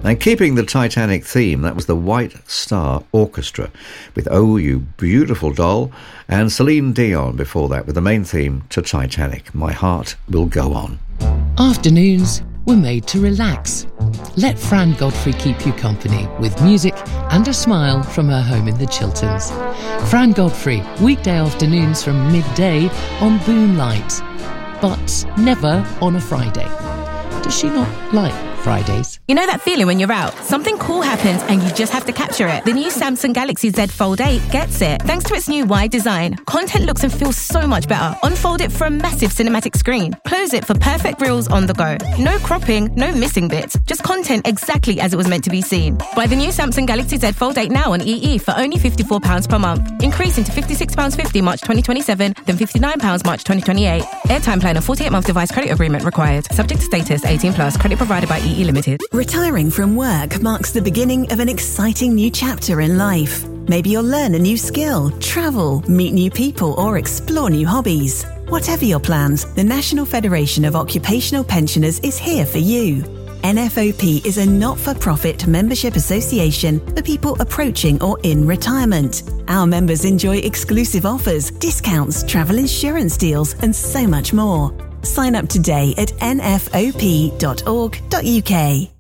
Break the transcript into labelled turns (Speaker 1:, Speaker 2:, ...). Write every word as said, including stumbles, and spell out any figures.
Speaker 1: And keeping the Titanic theme, that was the White Star Orchestra with Oh You Beautiful Doll, and Celine Dion before that with the main theme to Titanic, My Heart Will Go On.
Speaker 2: Afternoons were made to relax. Let Fran Godfrey keep you company with music and a smile from her home in the Chilterns. Fran Godfrey, weekday afternoons from midday on Boomlight, but never on a Friday. Does she not like Fridays?
Speaker 3: You know that feeling when you're out? Something cool happens and you just have to capture it. The new Samsung Galaxy Z Fold eight gets it. Thanks to its new wide design, content looks and feels so much better. Unfold it for a massive cinematic screen. Close it for perfect reels on the go. No cropping, no missing bits. Just content exactly as it was meant to be seen. Buy the new Samsung Galaxy Z Fold eight now on E E for only fifty-four pounds per month. Increasing to fifty-six pounds fifty March twenty twenty-seven, then fifty-nine pounds March twenty twenty-eight. Airtime plan and forty-eight month device credit agreement required. Subject to status, eighteen plus. Credit provided by E E Limited.
Speaker 4: Retiring from work marks the beginning of an exciting new chapter in life. Maybe you'll learn a new skill, travel, meet new people, or explore new hobbies. Whatever your plans, the National Federation of Occupational Pensioners is here for you. N F O P is a not-for-profit membership association for people approaching or in retirement. Our members enjoy exclusive offers, discounts, travel insurance deals, and so much more. Sign up today at n f o p dot org dot u k.